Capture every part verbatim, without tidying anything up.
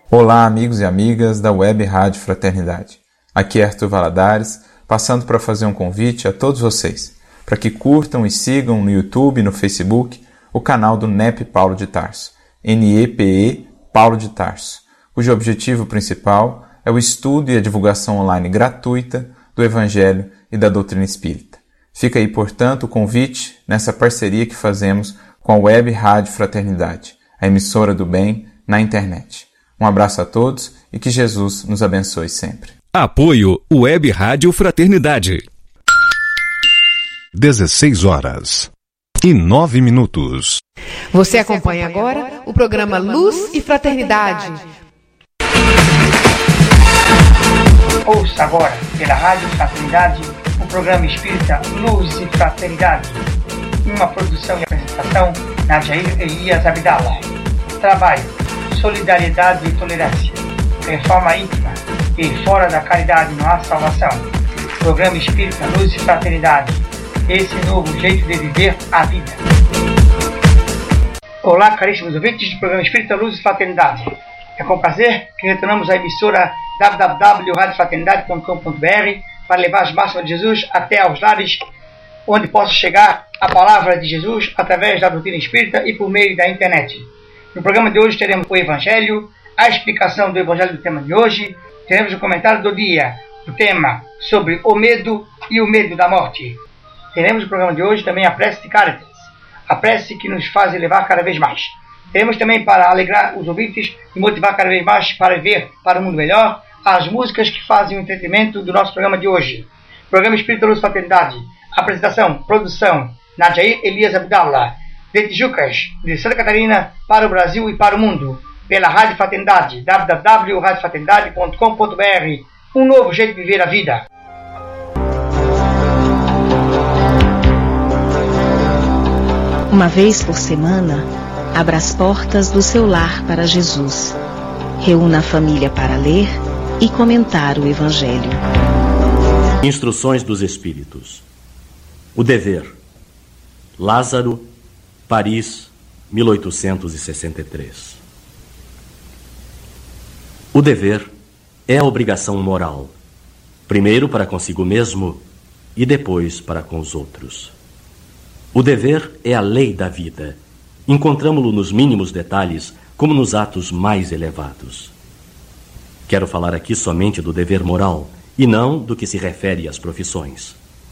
Olá, amigos e amigas da Web Rádio Fraternidade. Aqui é Arthur Valadares, passando para fazer um convite a todos vocês, para que curtam e sigam no YouTube e no Facebook o canal do N E P Paulo de Tarso, N E P E Paulo de Tarso, cujo objetivo principal é o estudo e a divulgação online gratuita do Evangelho e da doutrina espírita. Fica aí, portanto, o convite nessa parceria que fazemos com a Web Rádio Fraternidade, a emissora do bem na internet. Um abraço a todos e que Jesus nos abençoe sempre. Apoio Web Rádio Fraternidade. dezesseis horas e nove minutos. Você acompanha agora o programa Luz e Fraternidade. Ouça agora, pela Rádio Fraternidade, o programa espírita Luz e Fraternidade. Uma produção e apresentação, Najair Elias Abdallah. Trabalho, solidariedade e tolerância. Reforma íntima e fora da caridade não há salvação. Programa espírita Luz e Fraternidade. Esse novo jeito de viver a vida. Olá, caríssimos ouvintes do programa espírita Luz e Fraternidade. É com prazer que retornamos à emissora w w w ponto rádio fraternidade ponto com ponto b r para levar as máximas de Jesus até aos lares onde possa chegar a palavra de Jesus através da doutrina espírita e por meio da internet. No programa de hoje teremos o Evangelho, a explicação do Evangelho do tema de hoje, teremos o comentário do dia, o tema sobre o medo e o medo da morte. Teremos no programa de hoje também a prece de Caritas, a prece que nos faz elevar cada vez mais. Teremos também, para alegrar os ouvintes e motivar cada vez mais para ver para um mundo melhor, as músicas que fazem o entretenimento do nosso programa de hoje. Programa Espírita Luz e Fraternidade. Apresentação, produção, Najair Elias Abdallah. De Tijucas, de Santa Catarina, para o Brasil e para o mundo. Pela Rádio Fraternidade, w w w ponto rádio fraternidade ponto com ponto b r. Um novo jeito de viver a vida. Uma vez por semana, abra as portas do seu lar para Jesus. Reúna a família para ler e comentar o Evangelho. Instruções dos Espíritos. O dever. Lázaro, Paris, mil oitocentos e sessenta e três. O dever é a obrigação moral, primeiro para consigo mesmo e depois para com os outros. O dever é a lei da vida. Encontramo-lo nos mínimos detalhes, como nos atos mais elevados. Quero falar aqui somente do dever moral, e não do que se refere às profissões.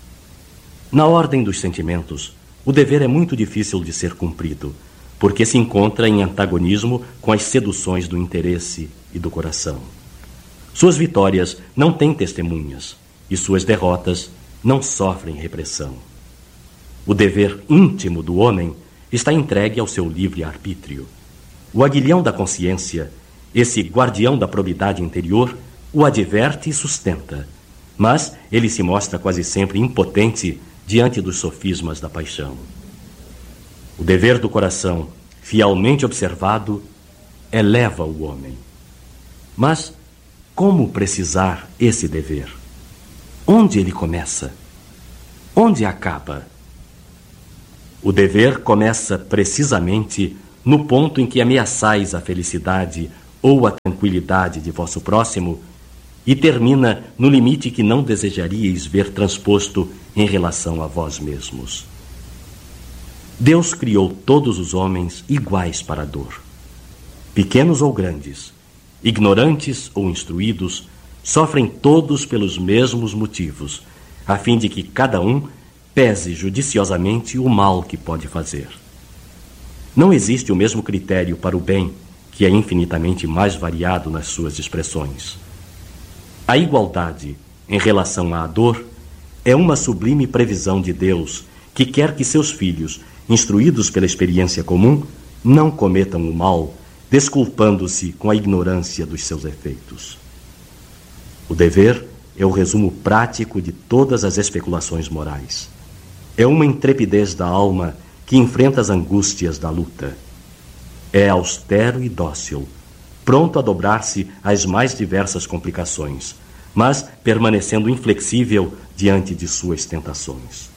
Na ordem dos sentimentos, o dever é muito difícil de ser cumprido, porque se encontra em antagonismo com as seduções do interesse e do coração. Suas vitórias não têm testemunhas, e suas derrotas não sofrem repressão. O dever íntimo do homem está entregue ao seu livre-arbítrio. O aguilhão da consciência, esse guardião da probidade interior, o adverte e sustenta, mas ele se mostra quase sempre impotente diante dos sofismas da paixão. O dever do coração, fielmente observado, eleva o homem. Mas como precisar esse dever? Onde ele começa? Onde acaba? O dever começa precisamente no ponto em que ameaçais a felicidade ou a tranquilidade de vosso próximo e termina no limite que não desejaríeis ver transposto em relação a vós mesmos. Deus criou todos os homens iguais para a dor. Pequenos ou grandes, ignorantes ou instruídos, sofrem todos pelos mesmos motivos, a fim de que cada um pese judiciosamente o mal que pode fazer. Não existe o mesmo critério para o bem, que é infinitamente mais variado nas suas expressões. A igualdade em relação à dor é uma sublime previsão de Deus, que quer que seus filhos, instruídos pela experiência comum, não cometam o mal, desculpando-se com a ignorância dos seus efeitos. O dever é o resumo prático de todas as especulações morais. É uma intrepidez da alma que enfrenta as angústias da luta. É austero e dócil, pronto a dobrar-se às mais diversas complicações, mas permanecendo inflexível diante de suas tentações.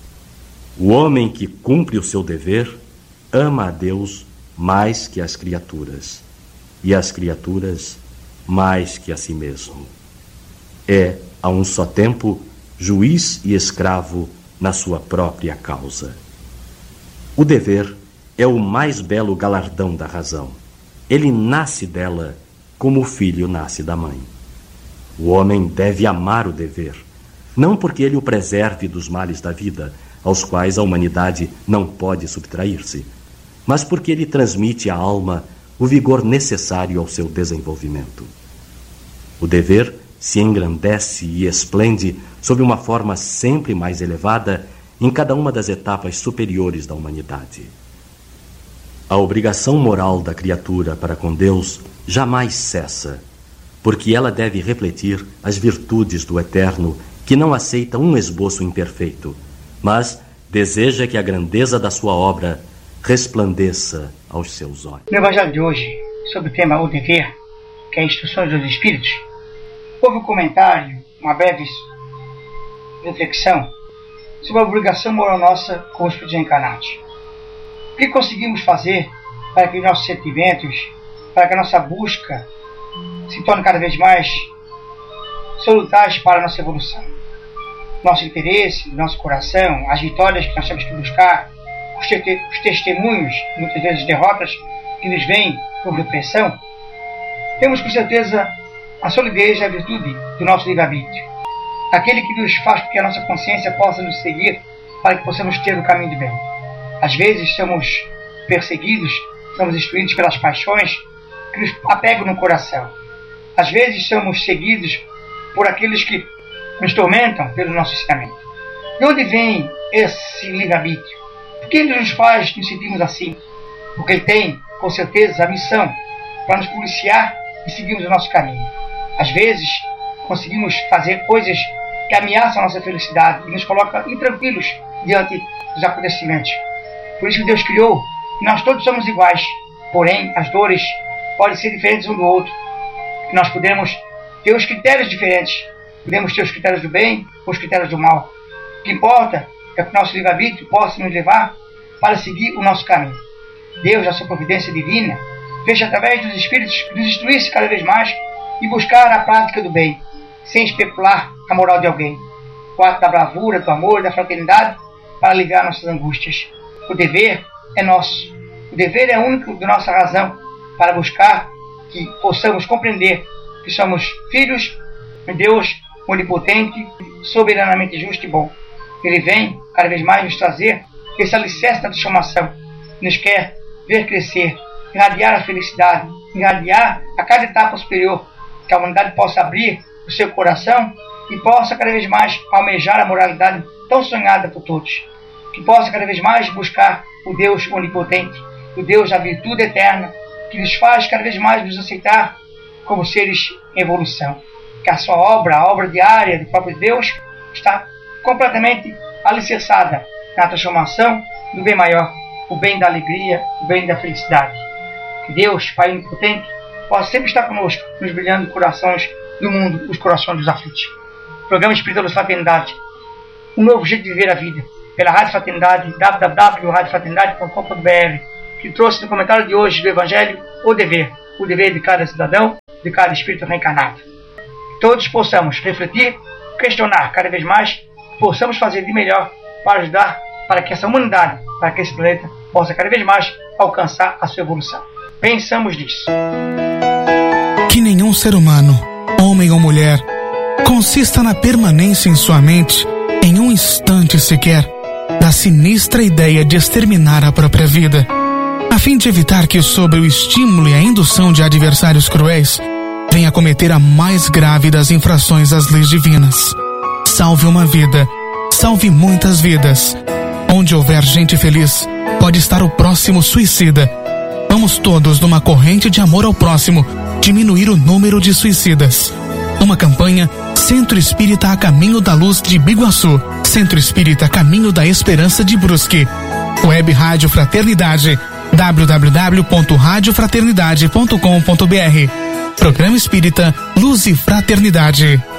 O homem que cumpre o seu dever ama a Deus mais que as criaturas. e as criaturas mais que a si mesmo. É, a um só tempo, juiz e escravo na sua própria causa. O dever é o mais belo galardão da razão. Ele nasce dela como o filho nasce da mãe. O homem deve amar o dever, não porque ele o preserve dos males da vida, aos quais a humanidade não pode subtrair-se, mas porque ele transmite à alma o vigor necessário ao seu desenvolvimento. O dever se engrandece e esplende sob uma forma sempre mais elevada em cada uma das etapas superiores da humanidade. A obrigação moral da criatura para com Deus jamais cessa, porque ela deve refletir as virtudes do Eterno, que não aceita um esboço imperfeito, mas deseja que a grandeza da sua obra resplandeça aos seus olhos. No Evangelho de hoje, sobre o tema O Dever, que é Instruções dos Espíritos, houve um comentário, uma breve reflexão sobre a obrigação moral nossa com os espíritos encarnados. O que conseguimos fazer para que os nossos sentimentos, para que a nossa busca se torne cada vez mais salutares para a nossa evolução? Nosso interesse, nosso coração, as vitórias que nós temos que buscar, os, te os testemunhos, muitas vezes derrotas, que nos vêm por repressão, temos com certeza a solidez e a virtude do nosso livre-arbítrio, aquele que nos faz com que a nossa consciência possa nos seguir para que possamos ter o caminho de bem. Às vezes somos perseguidos, somos instruídos pelas paixões que nos apegam no coração. Às vezes somos seguidos por aqueles que nos tormentam pelo nosso ensinamento. De onde vem esse livre-arbítrio? Por que ele nos faz nos sentirmos assim? Porque ele tem, com certeza, a missão para nos policiar e seguirmos o nosso caminho. Às vezes, conseguimos fazer coisas que ameaçam a nossa felicidade e nos colocam intranquilos diante dos acontecimentos. Por isso que Deus criou, que nós todos somos iguais, porém as dores podem ser diferentes um do outro. Que nós podemos ter os critérios diferentes, podemos ter os critérios do bem ou os critérios do mal. O que importa é que o nosso livre-arbítrio possa nos levar para seguir o nosso caminho. Deus, na sua providência divina, fez através dos Espíritos nos instruir-se cada vez mais e buscar a prática do bem, sem especular a moral de alguém. O ato da bravura, do amor e da fraternidade para aliviar nossas angústias. O dever é nosso. O dever é único de nossa razão para buscar que possamos compreender que somos filhos de Deus onipotente, soberanamente justo e bom. Ele vem cada vez mais nos trazer esse alicerce da transformação. Nos quer ver crescer, irradiar a felicidade, irradiar a cada etapa superior, que a humanidade possa abrir o seu coração e possa cada vez mais almejar a moralidade tão sonhada por todos. Que possa cada vez mais buscar o Deus onipotente, o Deus da virtude eterna, que nos faz cada vez mais nos aceitar como seres em evolução. Que a sua obra, a obra diária do próprio Deus, está completamente alicerçada na transformação do bem maior, o bem da alegria, o bem da felicidade. Que Deus, Pai onipotente, possa sempre estar conosco, nos brilhando corações do mundo, os corações dos aflitos. Programa Espírita Luz Fraternidade, um novo jeito de viver a vida, pela Rádio Fraternidade, w w w ponto rádio fraternidade ponto com ponto b r, que trouxe no comentário de hoje do Evangelho o dever, o dever de cada cidadão, de cada espírito reencarnado. Que todos possamos refletir, questionar cada vez mais, possamos fazer de melhor para ajudar, para que essa humanidade, para que esse planeta possa cada vez mais alcançar a sua evolução. Pensamos nisso. Que nenhum ser humano, homem ou mulher, consista na permanência em sua mente, em um instante sequer, da sinistra ideia de exterminar a própria vida, a fim de evitar que, sob o estímulo e a indução de adversários cruéis, venha cometer a mais grave das infrações às leis divinas. Salve uma vida, salve muitas vidas. Onde houver gente feliz, pode estar o próximo suicida. Vamos todos, numa corrente de amor ao próximo, diminuir o número de suicidas. Uma campanha Centro Espírita a Caminho da Luz de Biguaçu, Centro Espírita a Caminho da Esperança de Brusque. Web Rádio Fraternidade, w w w ponto rádio fraternidade ponto com ponto b r. Programa Espírita Luz e Fraternidade.